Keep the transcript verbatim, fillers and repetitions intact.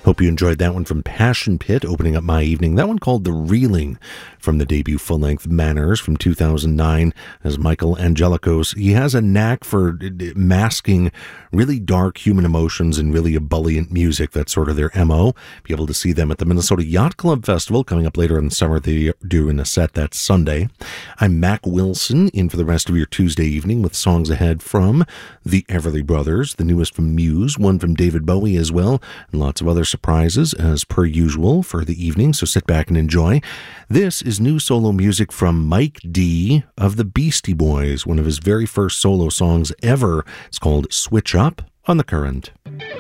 Hope you enjoyed that one from Passion Pit, opening up my evening. That one called The Reeling, from the debut full-length Manners from two thousand nine as Michael Angelikos. He has a knack for masking really dark human emotions and really ebullient music. That's sort of their M O. Be able to see them at the Minnesota Yacht Club Festival coming up later in the summer. They do in a set that Sunday. I'm Mac Wilson, in for the rest of your Tuesday evening with songs ahead from the Everly Brothers, the newest from Muse, one from David Bowie as well, and lots of other surprises as per usual for the evening, so sit back and enjoy. This is new solo music from Mike D of the Beastie Boys, one of his very first solo songs ever. It's called Switch Up on The Current.